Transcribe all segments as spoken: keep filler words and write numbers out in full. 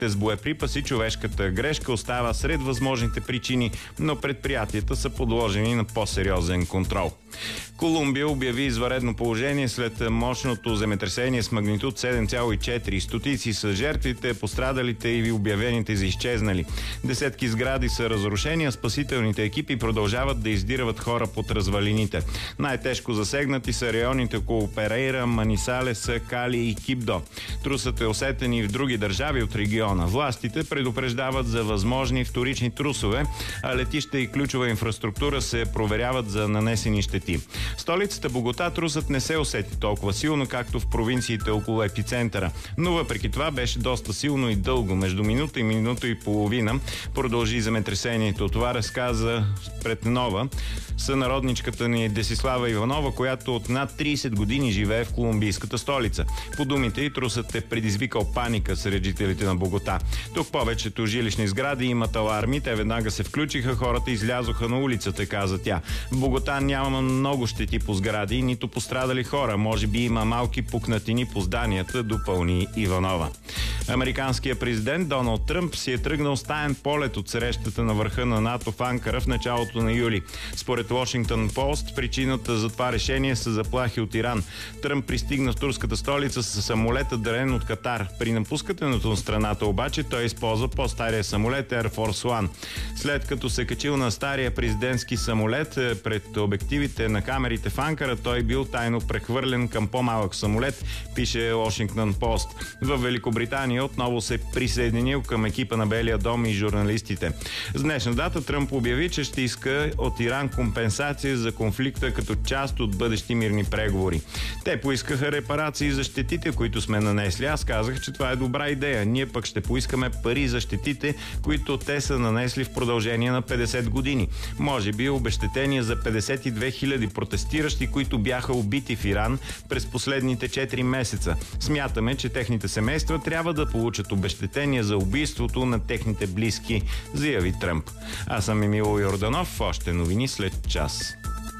с боеприпаси човешката грешка остава сред възможните причини, но предприятията са подложени на по-сериозен контрол. Колумбия обяви извънредно положение след мощното земетресение с магнитуд седем цяло и четири. Стотици са жертвите, пострадалите и обявените за изчезнали. Десетки сгради са разрушени, а спасителните екипи продължават да издирват хора под развалините. Най-тежко засегнати са районите около Перейра, Манисалес, Кали и Кибдо. Трусът е усетен и в други държави от региона. Властите предупреждават за възможни вторични трусове, а летища и ключова инфраструктура се проверяват за нанесени щети. В столицата Богота трусът не се усети толкова силно, както в провинциите около епицентъра, но въпреки това беше доста силно и дълго. Между минута и минута и половина продължи земетресението. Това разказа пред Нова сънародничката ни Десислава Иванова, която от над трийсет години живее в колумбийската столица. По думите й, трусът е предизвикал паника сред жителите на Богота. Тук повечето жилищни сгради имат аларми, те веднага се включиха, хората излязоха на улицата, каза тя. В Богота няма много щети по сгради, нито пострадали хора. Може би има малки пукнатини по зданията, допълни Иванова. Американският президент Доналд Тръмп си е тръгнал с таен полет от срещата на върха на НАТО в Анкара в началото на юли. Според Washington Post, причината за това решение са заплахи от Иран. Тръмп пристигна в турската столица с самолета, дарен от Катар. При напускането на страната обаче той използва по-стария самолет Air Force One. След като се качил на стария президентски самолет пред обективите на камерите в Анкара, той бил тайно прехвърлен към по-малък самолет, пише Washington Post. В Великобритания отново се присъединил към екипа на Белия дом и журналистите. С днешна дата Тръмп обяви, че ще иска от Иран компенсация за конфликта като част от бъдещи мирни преговори. Те поискаха репарации за щетите, които сме нанесли. Аз казах, че това е добра идея. Ние пък ще поискаме пари за щетите, които те са нанесли в продължение на петдесет години. Може би обезщетения за петдесет и две хиляди протестиращи, които бяха убити в Иран през последните четири месеца. Смятаме, че техните семейства трябва да получат обезщетения за убийството на техните близки, заяви Тръмп. Аз съм Емило Йорданов. Още новини след час.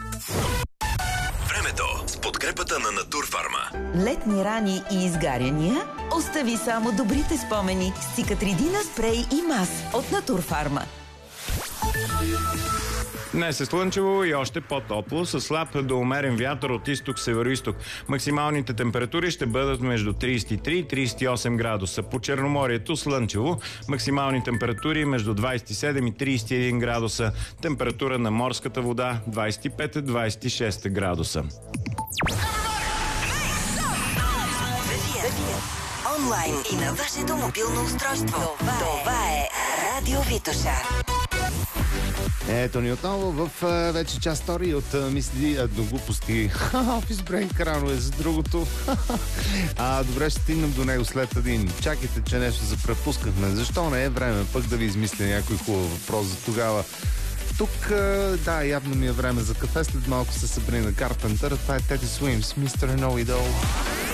Времето с подкрепата на Натурфарма. Летни рани и изгаряния? Остави само добрите спомени с Цикатридина спрей и мас от Натурфарма. Днес е слънчево и още по-топло, с слаб до умерен вятър от изток-североизток. Максималните температури ще бъдат между трийсет и три и трийсет и осем градуса. По Черноморието слънчево, максимални температури между двайсет и седем и трийсет и един градуса. Температура на морската вода двайсет и пет до двайсет и шест градуса. Онлайн и на вашето мобилно устройство. Това, Това е Радио Витоша. Ето ни отново в а, вече част втори от а, мисли а, до глупости. Офис Брейн кранове за другото. а, добре, ще стигнем до него след един. Чакайте, че нещо запрепускахме. Защо не е време пък да ви измисля някой хубав въпрос за тогава? Тук, а, да, явно ми е време за кафе. След малко се събри на Карпентър. Това е Теди Суимс, мистер Know It All.